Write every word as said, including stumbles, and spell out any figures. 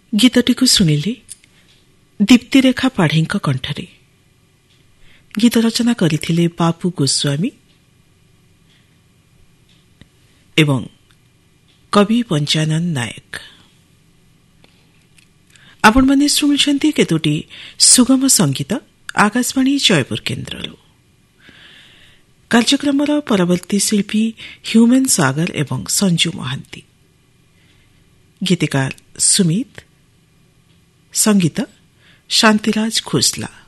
गीतटीକୁ ଶୁଣିଲେ ଦୀପ୍ତିରେଖା ପାଢ଼ୀଙ୍କ କଣ୍ଠରେ। ଗୀତ ରଚନା କରିଥିଲେ ବାପୁ ଗୋସ୍ୱାମୀ ଏବଂ କବି ପଞ୍ଚାନନ ନାୟକ। ଆପଣମାନେ ଶୁଣୁଛନ୍ତି କେତୋଟି ସୁଗମ ସଙ୍ଗୀତ ଆକାଶବାଣୀ ଜୟପୁର କେନ୍ଦ୍ରରୁ। କାର୍ଯ୍ୟକ୍ରମର ପରବର୍ତ୍ତୀ ଶିଳ୍ପୀ ହ୍ୟୁମାନ ସାଗର ଏବଂ ସଞ୍ଜୁ ମହାନ୍ତି। ଗୀତିକାର ସୁମିତ, ସଙ୍ଗୀତ ଶାନ୍ତିରାଜ ଖୋସଲା।